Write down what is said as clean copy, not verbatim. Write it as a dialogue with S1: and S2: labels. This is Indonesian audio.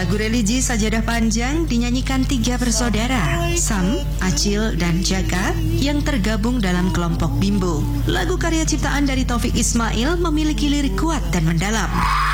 S1: Lagu religi Sajadah Panjang dinyanyikan 3 bersaudara, Sam, Acil, dan Jaka, yang tergabung dalam kelompok Bimbo. Lagu karya ciptaan dari Taufik Ismail memiliki lirik kuat dan mendalam.